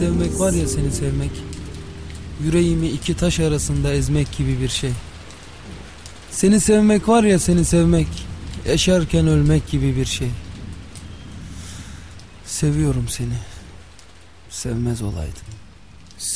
sevmek var ya, seni sevmek, yüreğimi iki taş arasında ezmek gibi bir şey. Seni sevmek var ya, seni sevmek, yaşarken ölmek gibi bir şey. Seviyorum seni, sevmez olaydım.